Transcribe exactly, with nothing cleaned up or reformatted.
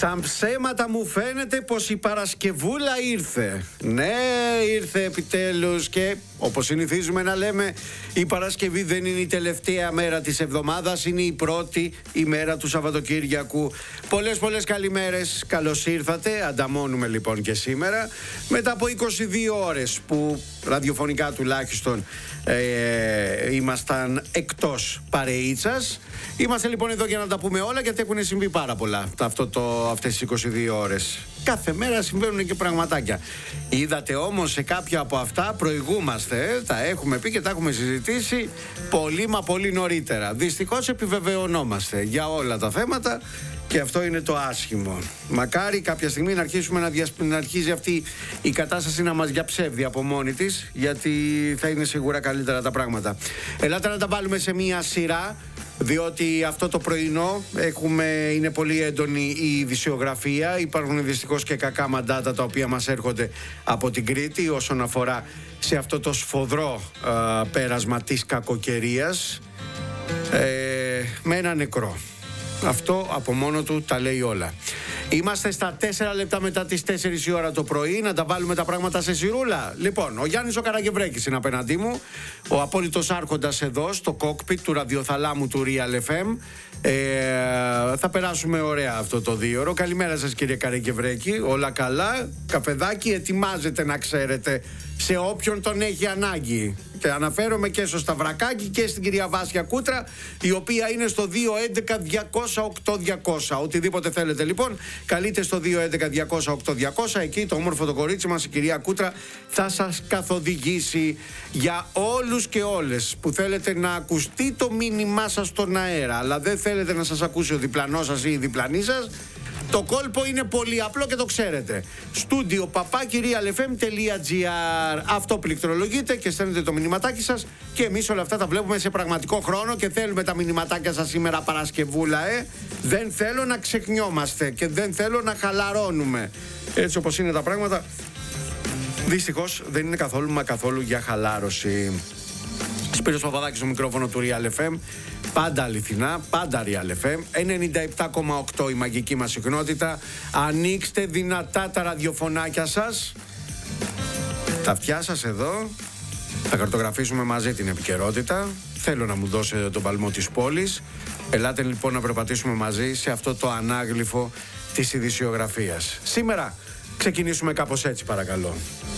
Σαν ψέματα μου φαίνεται πως η Παρασκευούλα ήρθε. Ναι, ήρθε επιτέλους και όπως συνηθίζουμε να λέμε, η Παρασκευή δεν είναι η τελευταία μέρα της εβδομάδας, είναι η πρώτη ημέρα του Σαββατοκύριακου. Πολλές πολλές καλημέρες, καλώς ήρθατε, ανταμώνουμε λοιπόν και σήμερα. Μετά από είκοσι δύο ώρες που ραδιοφωνικά τουλάχιστον ε, ήμασταν εκτός παρεΐτσας. Είμαστε λοιπόν εδώ για να τα πούμε όλα, γιατί έχουν συμβεί πάρα πολλά αυτό το, αυτές τις είκοσι δύο ώρες. Κάθε μέρα συμβαίνουν και πραγματάκια. Είδατε όμως σε κάποια από αυτά προηγούμαστε, τα έχουμε πει και τα έχουμε συζητήσει πολύ μα πολύ νωρίτερα. Δυστυχώς επιβεβαιωνόμαστε για όλα τα θέματα και αυτό είναι το άσχημο. Μακάρι κάποια στιγμή να αρχίσουμε να, διασ... να αρχίζει αυτή η κατάσταση να μας διαψεύδει από μόνη της, γιατί θα είναι σίγουρα καλύτερα τα πράγματα. Ελάτε να τα βάλουμε σε μία σειρά, διότι αυτό το πρωινό έχουμε, είναι πολύ έντονη η ειδησιογραφία. Υπάρχουν δυστυχώς και κακά μαντάτα τα οποία μας έρχονται από την Κρήτη όσον αφορά σε αυτό το σφοδρό α, πέρασμα της κακοκαιρίας, ε, με ένα νεκρό. Αυτό από μόνο του τα λέει όλα. Είμαστε στα τέσσερα λεπτά μετά τις τέσσερις η ώρα το πρωί. Να τα βάλουμε τα πράγματα σε σειρούλα. Λοιπόν, ο Γιάννης ο Καραγευρέκης είναι απέναντί μου, ο απόλυτος άρχοντας εδώ στο κόκπιτ του ραδιοθαλάμου του Real εφ εμ. ε, Θα περάσουμε ωραία αυτό το δίωρο. Καλημέρα σας κύριε Καραγευρέκη. Όλα καλά? Καφεδάκι ετοιμάζεται, να ξέρετε, σε όποιον τον έχει ανάγκη. Και αναφέρομαι και στο Σταυρακάκι και στην κυρία Βάσια Κούτρα, η οποία είναι στο δύο έντεκα διακόσια οκτώ διακόσια. Οτιδήποτε θέλετε λοιπόν, καλείτε στο δύο έντεκα διακόσια οκτώ διακόσια. Εκεί το όμορφο το κορίτσι μας, η κυρία Κούτρα, θα σας καθοδηγήσει. Για όλους και όλες που θέλετε να ακουστεί το μήνυμά σας στον αέρα, αλλά δεν θέλετε να σας ακούσει ο διπλανός σας ή η διπλανή σας, το κόλπο είναι πολύ απλό και το ξέρετε. Στούντιο παπάκι real f m τελεία g r. Αυτό πληκτρολογείτε και στέλνετε το μηνυματάκι σας και εμείς όλα αυτά τα βλέπουμε σε πραγματικό χρόνο και θέλουμε τα μηνυματάκια σας σήμερα Παρασκευούλα, ε. Δεν θέλω να ξεχνιόμαστε και δεν θέλω να χαλαρώνουμε. Έτσι όπως είναι τα πράγματα, δυστυχώς δεν είναι καθόλου μα καθόλου για χαλάρωση. Σπύρος Παπαδάκης στο μικρόφωνο του Real εφ εμ. Πάντα αληθινά, πάντα Real εφ εμ. ενενήντα επτά κόμμα οκτώ η μαγική μας συχνότητα. Ανοίξτε δυνατά τα ραδιοφωνάκια σας, τα αυτιά σας εδώ. Θα χαρτογραφήσουμε μαζί την επικαιρότητα. Θέλω να μου δώσετε τον παλμό της πόλης. Ελάτε λοιπόν να περπατήσουμε μαζί σε αυτό το ανάγλυφο της ειδησιογραφίας. Σήμερα ξεκινήσουμε κάπως έτσι, παρακαλώ.